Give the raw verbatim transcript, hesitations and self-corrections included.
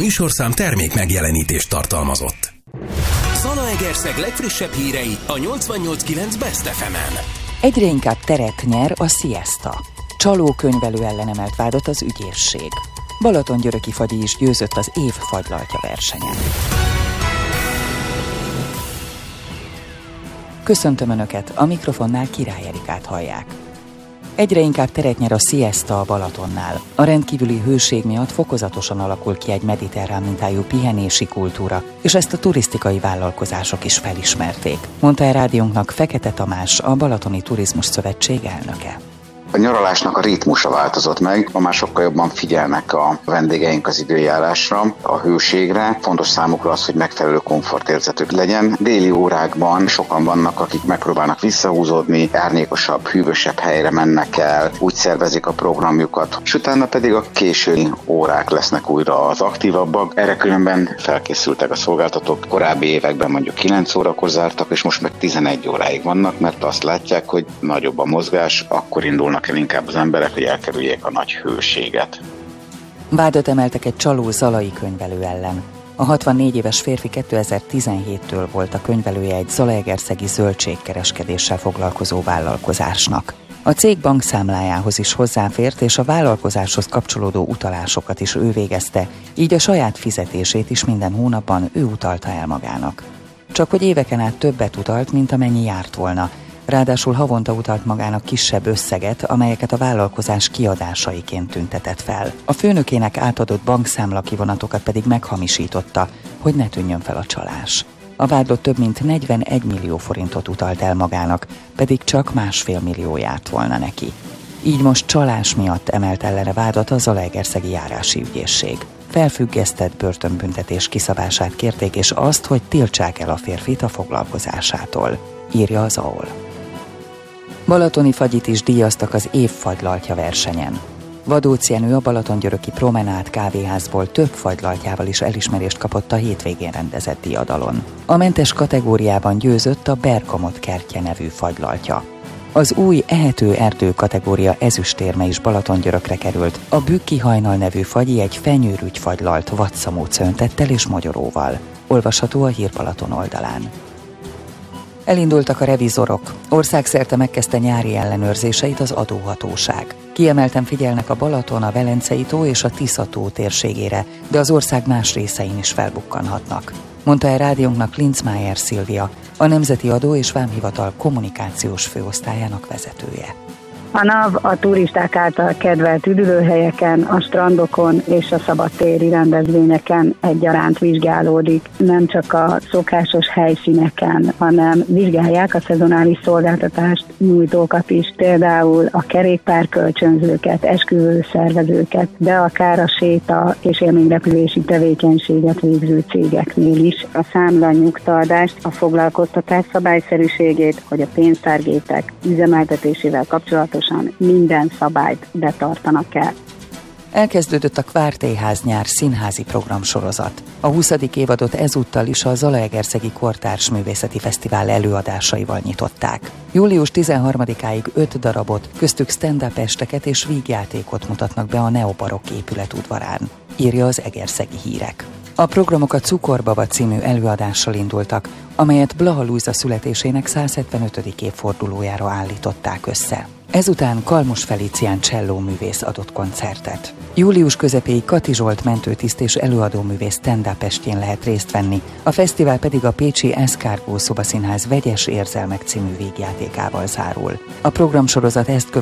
műsorszám termék megjelenítést tartalmazott. Zalaegerszeg legfrissebb hírei a nyolcvannyolc kilenc Best ef emen. Egyre inkább teret nyer a Siesta. Csaló könyvelő ellen emelt vádat az ügyészség. Balatongyöröki fagyi is győzött az év fagylaltja versenyen. Köszöntöm Önöket, a mikrofonnál Király Erikát hallják. Egyre inkább teret nyer a Siesta a Balatonnál. A rendkívüli hőség miatt fokozatosan alakul ki egy mediterrán mintájú pihenési kultúra, és ezt a turisztikai vállalkozások is felismerték, mondta el rádiónknak Fekete Tamás, a Balatoni Turizmus Szövetség elnöke. A nyaralásnak a ritmusa változott meg, ma már sokkal jobban figyelnek a vendégeink az időjárásra, a hőségre. Fontos számukra az, hogy megfelelő komfortérzetük legyen. Déli órákban sokan vannak, akik megpróbálnak visszahúzódni, árnyékosabb, hűvösebb helyre mennek el, úgy szervezik a programjukat, és utána pedig a késői órák lesznek újra az aktívabbak. Erre különben felkészültek a szolgáltatók. Korábbi években mondjuk kilenc órakor zártak, és most meg tizenegy óráig vannak, mert azt látják, hogy nagyobb a mozgás, akkor indulnak el inkább az emberek, hogy elkerüljék a nagy hőséget. Vádat emeltek egy csaló zalai könyvelő ellen. A hatvannégy éves férfi kétezer-tizenhéttől volt a könyvelője egy zalaegerszegi zöldségkereskedéssel foglalkozó vállalkozásnak. A cég bankszámlájához is hozzáfért, és a vállalkozáshoz kapcsolódó utalásokat is ő végezte, így a saját fizetését is minden hónapban ő utalta el magának. Csak hogy éveken át többet utalt, mint amennyi járt volna. Ráadásul havonta utalt magának kisebb összeget, amelyeket a vállalkozás kiadásaiként tüntetett fel. A főnökének átadott bankszámla kivonatokat pedig meghamisította, hogy ne tűnjön fel a csalás. A vádlott több mint negyvenegy millió forintot utalt el magának, pedig csak másfél millió járt volna neki. Így most csalás miatt emelt ellene vádat a Zalaegerszegi járási ügyészség. Felfüggesztett börtönbüntetés kiszabását kérték, és azt, hogy tiltsák el a férfit a foglalkozásától, írja az á o el. Balatoni fagyit is díjaztak az év fagylaltja versenyen. Vadócz Jenő a Balatongyöröki Promenád kávéházból több fagylaltjával is elismerést kapott a hétvégén rendezett diadalon. A mentes kategóriában győzött a Bergamot kertje nevű fagylaltja. Az új ehető erdő kategória ezüstérme is Balatongyörökre került. A Bükki hajnal nevű fagyi egy fenyőrügy fagylalt vadszamú cöntettel és mogyoróval. Olvasható a Hír Balaton oldalán. Elindultak a revizorok. Országszerte megkezdte nyári ellenőrzéseit az adóhatóság. Kiemelten figyelnek a Balaton, a Velencei tó és a Tisza tó térségére, de az ország más részein is felbukkanhatnak, mondta el rádiónknak Linzmeier Szilvia, a Nemzeti Adó és Vámhivatal kommunikációs főosztályának vezetője. A NAV a turisták által kedvelt üdülőhelyeken, a strandokon és a szabadtéri rendezvényeken egyaránt vizsgálódik. Nem csak a szokásos helyszíneken, hanem vizsgálják a szezonális szolgáltatást nyújtókat is, például a kerékpárkölcsönzőket, esküvőszervezőket, de akár a séta és élményrepülési tevékenységet végző cégeknél is. A számla nyugtaadást, a foglalkoztatás szabályszerűségét, hogy a pénztárgépek üzemeltetésével kapcsolatos minden szabályt betartanak el. Elkezdődött a Kvártélyház nyár színházi programsorozat. A huszadik évadot ezúttal is a Zalaegerszegi Kortárs Művészeti Fesztivál előadásaival nyitották. július tizenharmadikáig öt darabot, köztük stand-up esteket és vígjátékot mutatnak be a neobarokk épület udvarán, írja az Egerszegi Hírek. A programok a Cukorbaba című előadással indultak, amelyet Blaha Lujza születésének száz hetvenötödik évfordulójára állították össze. Ezután Kalmos Felicián csellóművész adott koncertet. Július közepéig Kati Zsolt mentőtiszt és előadóművész stand-up estjén lehet részt venni, a fesztivál pedig a pécsi Eszkárgó Szobaszínház Vegyes érzelmek című vígjátékával zárul. A programsorozat ezt